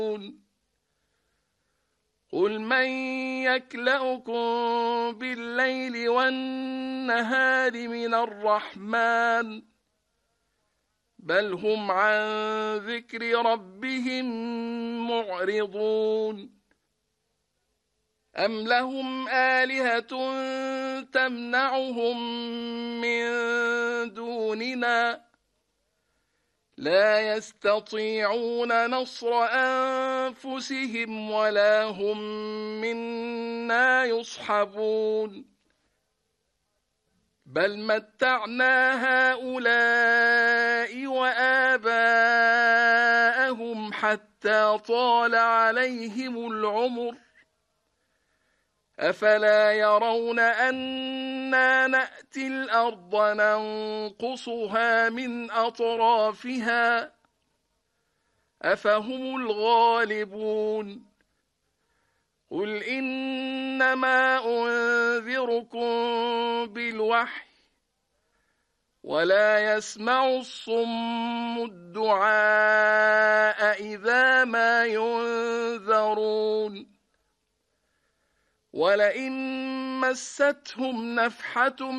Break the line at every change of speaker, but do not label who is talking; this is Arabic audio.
قل من يكلؤكم بالليل والنهار من الرحمن بل هم عن ذكر ربهم معرضون أم لهم آلهة تمنعهم من دوننا لا يستطيعون نصر أنفسهم ولا هم منا يصحبون بل متعنا هؤلاء وآباءهم حتى طال عليهم العمر أفلا يرون أنا نأتي الأرض ننقصها من أطرافها أفهم الغالبون قل إنما أنذركم بالوحي ولا يسمع الصم الدعاء إذا ما ينذرون ولئن مستهم نفحة